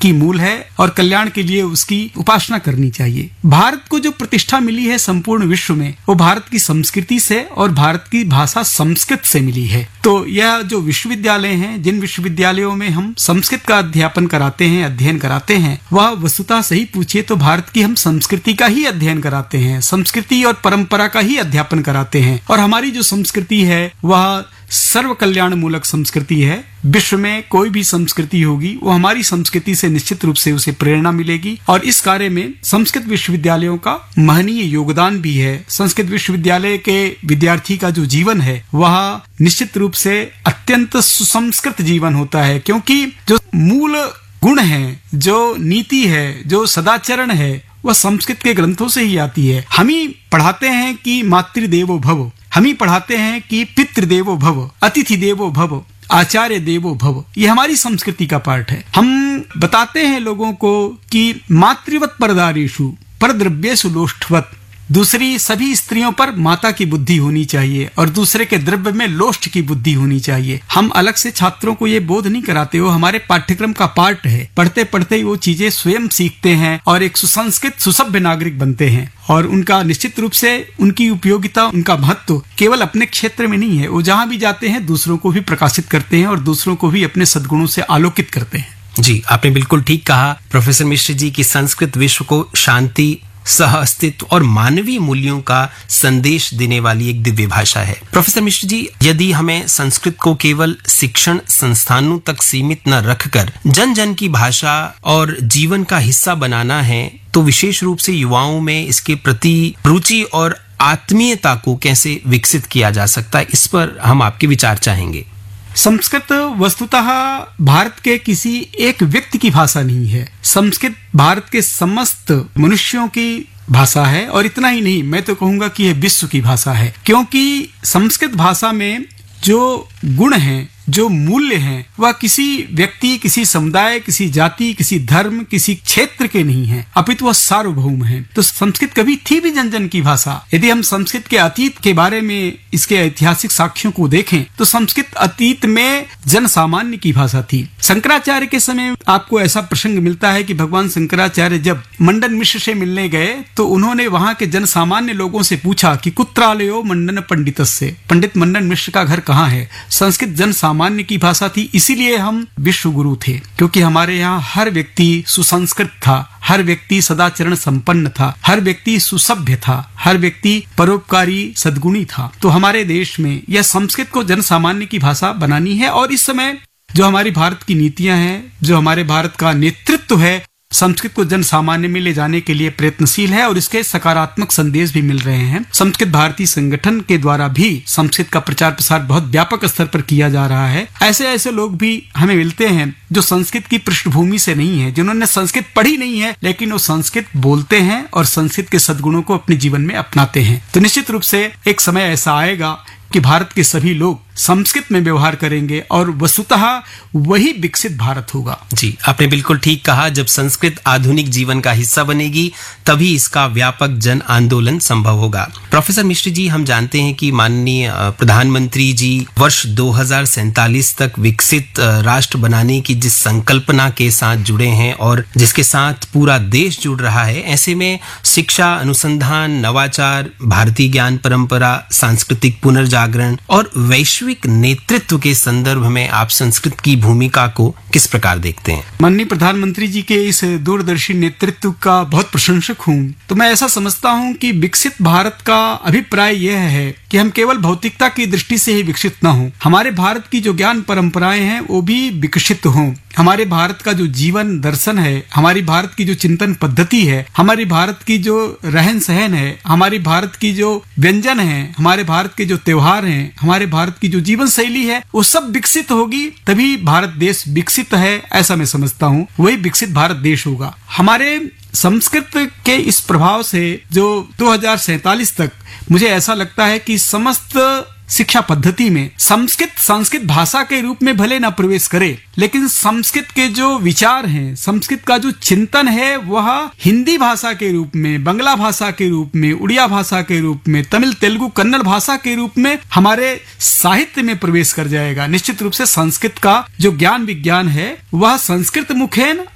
उसकी मूल है और कल्याण के लिए उसकी उपासना करनी चाहिए। भारत को जो प्रतिष्ठा मिली है संपूर्ण विश्व में, वो भारत की संस्कृति से और भारत की भाषा संस्कृत से मिली है। तो यह जो विश्वविद्यालय हैं, जिन विश्वविद्यालयों में हम संस्कृत का अध्यापन कराते हैं, अध्ययन कराते हैं, वह वस्तुतः सही पूछिए तो भारत की हम संस्कृति का ही अध्ययन कराते हैं, संस्कृति और परंपरा का ही अध्यापन कराते हैं। और हमारी जो संस्कृति है वह सर्व कल्याण मूलक संस्कृति है। विश्व में कोई भी संस्कृति होगी वो हमारी संस्कृति से निश्चित रूप से उसे प्रेरणा मिलेगी। और इस कार्य में संस्कृत विश्वविद्यालयों का महनीय योगदान भी है। संस्कृत विश्वविद्यालय के विद्यार्थी का जो जीवन है वह निश्चित रूप से अत्यंत सुसंस्कृत जीवन होता है, क्योंकि जो मूल गुण है, जो नीति है, जो सदाचरण है, वह संस्कृत के ग्रंथों से ही आती है। हम ही पढ़ाते हैं कि मातृदेवो भव, हम ही पढ़ाते हैं कि पितृदेवो भव, अतिथि देवो भव, आचार्य देवो भव। ये हमारी संस्कृति का पार्ट है। हम बताते हैं लोगों को कि मातृवत परदारेषु परद्रव्येषु लोष्ठवत, दूसरी सभी स्त्रियों पर माता की बुद्धि होनी चाहिए और दूसरे के द्रव्य में लोष्ट की बुद्धि होनी चाहिए। हम अलग से छात्रों को ये बोध नहीं कराते, वो हमारे पाठ्यक्रम का पार्ट है। पढ़ते पढ़ते ही वो चीजें स्वयं सीखते हैं और एक सुसंस्कृत सुसभ्य नागरिक बनते हैं। और उनका निश्चित रूप से उनकी उपयोगिता, उनका महत्व केवल अपने क्षेत्र में नहीं है, वो जहां भी जाते हैं दूसरों को भी प्रकाशित करते हैं और दूसरों को भी अपने सद्गुणों से आलोकित करते हैं। जी, आपने बिल्कुल ठीक कहा प्रोफेसर मिश्र जी की संस्कृत विश्व को शांति, सह अस्तित्व और मानवीय मूल्यों का संदेश देने वाली एक दिव्य भाषा है। प्रोफेसर मिश्र जी, यदि हमें संस्कृत को केवल शिक्षण संस्थानों तक सीमित न रखकर जन जन की भाषा और जीवन का हिस्सा बनाना है, तो विशेष रूप से युवाओं में इसके प्रति रुचि और आत्मीयता को कैसे विकसित किया जा सकता है, इस पर हम आपके विचार चाहेंगे। संस्कृत वस्तुतः भारत के किसी एक व्यक्ति की भाषा नहीं है। संस्कृत भारत के समस्त मनुष्यों की भाषा है। और इतना ही नहीं, मैं तो कहूंगा कि यह विश्व की भाषा है, क्योंकि संस्कृत भाषा में जो गुण हैं, जो मूल्य हैं, वह किसी व्यक्ति, किसी समुदाय, किसी जाति, किसी धर्म, किसी क्षेत्र के नहीं हैं, अपितु वह सार्वभौम है। तो संस्कृत कभी थी भी जन जन की भाषा। यदि हम संस्कृत के अतीत के बारे में इसके ऐतिहासिक साक्ष्यों को देखें तो संस्कृत अतीत में जन सामान्य की भाषा थी। शंकराचार्य के समय आपको ऐसा प्रसंग मिलता है कि भगवान शंकराचार्य जब मंडन मिश्र से मिलने गए तो उन्होंने वहां के जन सामान्य लोगों से पूछा कि कुत्रालयो मंडन पंडितस्य, पंडित मंडन मिश्र का घर कहाँ है। संस्कृत जन सामान्य की भाषा थी, इसीलिए हम विश्व गुरु थे, क्योंकि हमारे यहाँ हर व्यक्ति सुसंस्कृत था, हर व्यक्ति सदाचरण संपन्न था, हर व्यक्ति सुसभ्य था, हर व्यक्ति परोपकारी सद्गुणी था। तो हमारे देश में यह संस्कृत को जन सामान्य की भाषा बनानी है। और इस समय जो हमारी भारत की नीतियां हैं, जो हमारे भारत का नेतृत्व है, संस्कृत को जन सामान्य में ले जाने के लिए प्रयत्नशील है और इसके सकारात्मक संदेश भी मिल रहे हैं। संस्कृत भारती संगठन के द्वारा भी संस्कृत का प्रचार प्रसार बहुत व्यापक स्तर पर किया जा रहा है। ऐसे ऐसे लोग भी हमें मिलते हैं जो संस्कृत की पृष्ठभूमि से नहीं है, जिन्होंने संस्कृत पढ़ी नहीं है, लेकिन वो संस्कृत बोलते हैं और संस्कृत के सद्गुणों को अपने जीवन में अपनाते हैं। तो निश्चित रूप से एक समय ऐसा आएगा कि भारत के सभी लोग संस्कृत में व्यवहार करेंगे और वस्तुतः वही विकसित भारत होगा। जी, आपने बिल्कुल ठीक कहा। जब संस्कृत आधुनिक जीवन का हिस्सा बनेगी तभी इसका व्यापक जन आंदोलन संभव होगा। प्रोफेसर मिश्र जी, हम जानते हैं कि माननीय प्रधानमंत्री जी वर्ष 2047 तक विकसित राष्ट्र बनाने की जिस संकल्पना के साथ जुड़े हैं और जिसके साथ पूरा देश जुड़ रहा है, ऐसे में शिक्षा, अनुसंधान, नवाचार, भारतीय ज्ञान परंपरा, सांस्कृतिक पुनर्जागरण और वैश्विक नेतृत्व के संदर्भ में आप संस्कृत की भूमिका को किस प्रकार देखते हैं? माननीय प्रधानमंत्री जी के इस दूरदर्शी नेतृत्व का बहुत प्रशंसक हूं। तो मैं ऐसा समझता हूं कि विकसित भारत का अभिप्राय यह है कि हम केवल भौतिकता की दृष्टि से ही विकसित न हों, हमारे भारत की जो ज्ञान परंपराएं हैं वो भी विकसित हों। हमारे भारत का जो जीवन दर्शन है, हमारी भारत की जो चिंतन पद्धति है, हमारी भारत की जो रहन सहन है, हमारी भारत की जो व्यंजन है, हमारे भारत के जो त्योहार हैं, हमारे भारत की जो जीवन शैली है, वो सब विकसित होगी तभी भारत देश विकसित है, ऐसा मैं समझता हूँ। वही विकसित भारत देश होगा। हमारे संस्कृत के इस प्रभाव से जो 2047 तक मुझे ऐसा लगता है कि समस्त शिक्षा पद्धति में संस्कृत भाषा के रूप में भले न प्रवेश करे, लेकिन संस्कृत के जो विचार हैं, संस्कृत का जो चिंतन है, वह हिंदी भाषा के रूप में, बांग्ला भाषा के रूप में, उड़िया भाषा के रूप में, तमिल, तेलुगु, कन्नड़ भाषा के रूप में हमारे साहित्य में प्रवेश कर जाएगा। निश्चित रूप से संस्कृत का जो ज्ञान विज्ञान है वह संस्कृत मुखेन